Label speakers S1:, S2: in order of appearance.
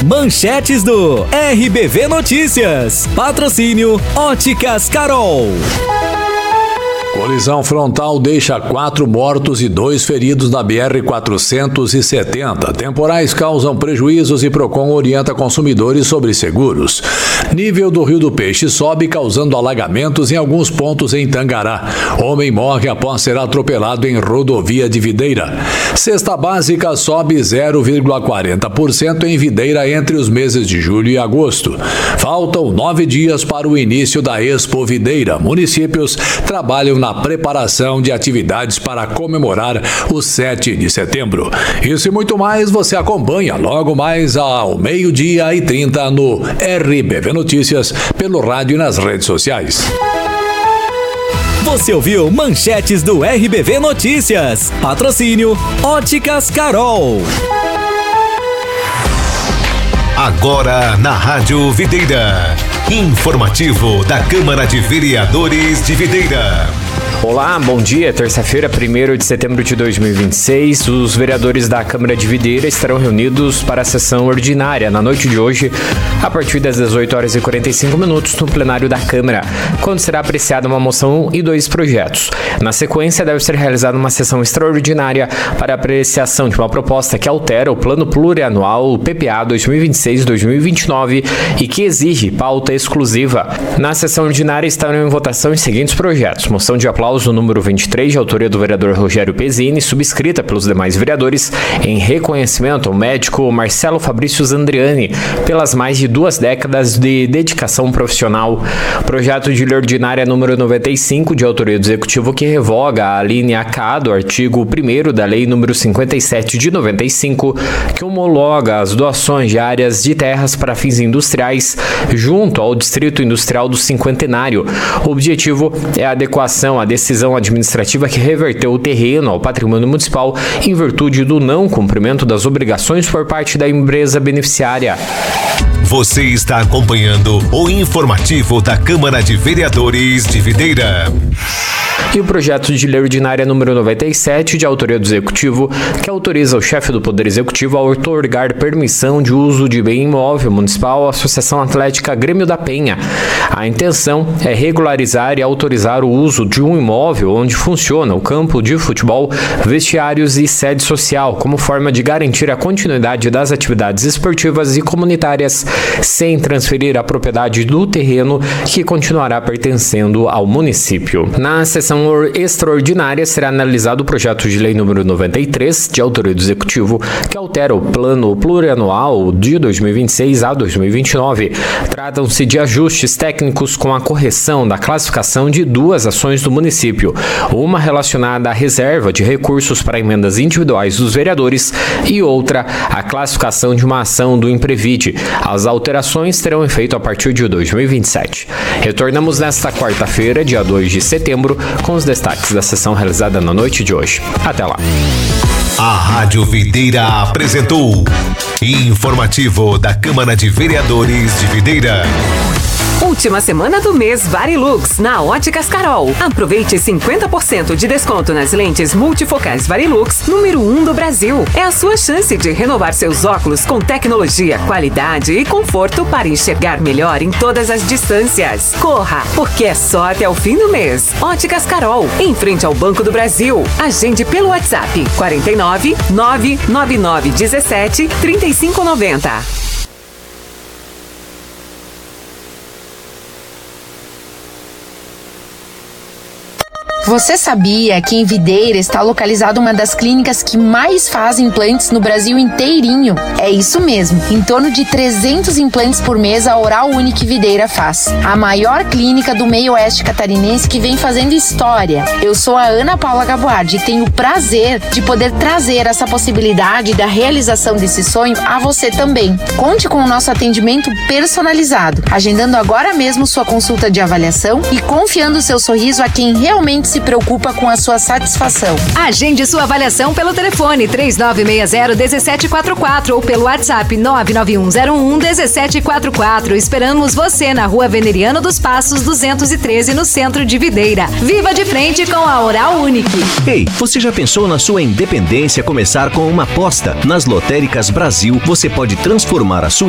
S1: Manchetes do RBV Notícias. Patrocínio Óticas Carol.
S2: Colisão frontal deixa 4 mortos e 2 feridos na BR-470. Temporais causam prejuízos e Procon orienta consumidores sobre seguros. Nível do Rio do Peixe sobe, causando alagamentos em alguns pontos em Tangará. Homem morre após ser atropelado em rodovia de Videira. Cesta básica sobe 0,40% em Videira entre os meses de julho e agosto. Faltam 9 dias para o início da Expo Videira. Municípios trabalham na preparação de atividades para comemorar o 7 de setembro. Isso e muito mais você acompanha logo mais ao 12:30 no RBV Notícias, pelo rádio e nas redes sociais.
S1: Você ouviu Manchetes do RBV Notícias. Patrocínio Óticas Carol.
S3: Agora na Rádio Videira. Informativo da Câmara de Vereadores de Videira.
S4: Olá, bom dia. Terça-feira, 1º de setembro de 2026. Os vereadores da Câmara de Videira estarão reunidos para a sessão ordinária na noite de hoje, a partir das 18h45 no plenário da Câmara, quando será apreciada uma moção e 2 projetos. Na sequência, deve ser realizada uma sessão extraordinária para apreciação de uma proposta que altera o Plano Plurianual PPA 2026-2029 e que exige pauta exclusiva. Na sessão ordinária estarão em votação os seguintes projetos: moção de aplauso número 23, de autoria do vereador Rogério Pezzini, subscrita pelos demais vereadores, em reconhecimento ao médico Marcelo Fabrício Zandriani pelas mais de 2 décadas de dedicação profissional. Projeto de lei ordinária número 95, de autoria do Executivo, que revoga a linha K do artigo 1º da Lei número 57 de 95, que homologa as doações de áreas de terras para fins industriais junto ao Distrito Industrial do Cinquentenário. O objetivo é a adequação à decisão administrativa que reverteu o terreno ao patrimônio municipal em virtude do não cumprimento das obrigações por parte da empresa beneficiária.
S3: Você está acompanhando o informativo da Câmara de Vereadores de Videira.
S4: E o projeto de lei ordinária número 97, de autoria do Executivo, que autoriza o chefe do Poder Executivo a outorgar permissão de uso de bem imóvel municipal à Associação Atlética Grêmio da Penha. A intenção é regularizar e autorizar o uso de um imóvel onde funciona o campo de futebol, vestiários e sede social, como forma de garantir a continuidade das atividades esportivas e comunitárias, sem transferir a propriedade do terreno, que continuará pertencendo ao município. Na sessão extraordinária será analisado o projeto de lei número 93, de autoria do Executivo, que altera o Plano Plurianual de 2026 a 2029. Tratam-se de ajustes técnicos com a correção da classificação de 2 ações do município, uma relacionada à reserva de recursos para emendas individuais dos vereadores e outra a classificação de uma ação do Imprevid. As alterações terão efeito a partir de 2027. Retornamos nesta quarta-feira, dia 2 de setembro, com os destaques da sessão realizada na noite de hoje. Até lá.
S3: A Rádio Videira apresentou Informativo da Câmara de Vereadores de Videira.
S5: Última semana do mês Varilux na Óticas Carol. Aproveite 50% de desconto nas lentes multifocais Varilux, número 1 do Brasil. É a sua chance de renovar seus óculos com tecnologia, qualidade e conforto para enxergar melhor em todas as distâncias. Corra, porque é só até o fim do mês. Óticas Carol, em frente ao Banco do Brasil. Agende pelo WhatsApp 49 999 17 3590.
S6: Você sabia que em Videira está localizada uma das clínicas que mais fazem implantes no Brasil inteirinho? É isso mesmo, em torno de 300 implantes por mês a Oral Unique Videira faz. A maior clínica do meio oeste catarinense que vem fazendo história. Eu sou a Ana Paula Gaboardi e tenho o prazer de poder trazer essa possibilidade da realização desse sonho a você também. Conte com o nosso atendimento personalizado, agendando agora mesmo sua consulta de avaliação e confiando seu sorriso a quem realmente se preocupa com a sua satisfação.
S7: Agende sua avaliação pelo telefone 3960-1744 ou pelo WhatsApp 99101-1744. Esperamos você na Rua Veneriano dos Passos 213, no centro de Videira. Viva de frente com a Oral Unique.
S8: Ei, você já pensou na sua independência começar com uma aposta? Nas Lotéricas Brasil, você pode transformar a sua